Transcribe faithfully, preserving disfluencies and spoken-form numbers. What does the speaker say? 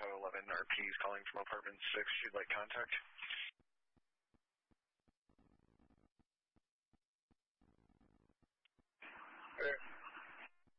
Bravo eleven, R P is calling from apartment six. You'd like contact?